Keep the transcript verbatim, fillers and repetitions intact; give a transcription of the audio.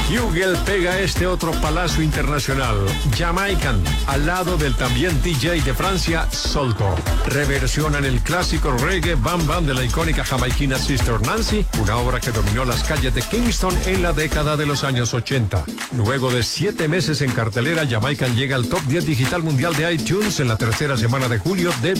Hugel pega este otro palazo internacional, Jamaican, al lado del también D J de Francia, Solto. Reversionan el clásico reggae Bam Bam de la icónica jamaiquina Sister Nancy, una obra que dominó las calles de Kingston en la década de los años ochenta. Luego de siete meses en cartelera, Jamaican llega al top diez digital mundial de iTunes en la tercera semana de julio de